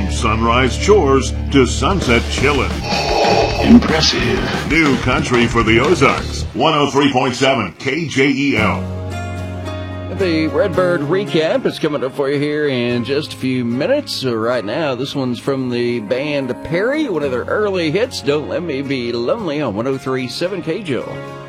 From sunrise chores to sunset chillin'. Impressive. New country for the Ozarks. 103.7 KJEL. The Redbird recap is coming up for you here in just a few minutes. So right now, this one's from the band Perry, one of their early hits, Don't Let Me Be Lonely on 103.7 KJEL.